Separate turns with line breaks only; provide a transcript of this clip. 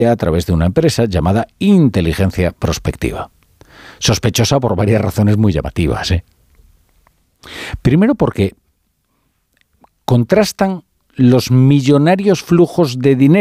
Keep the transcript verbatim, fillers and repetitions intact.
a través de una empresa llamada Inteligencia Prospectiva. Sospechosa por varias razones muy llamativas, ¿eh? Primero porque contrastan los millonarios flujos de dinero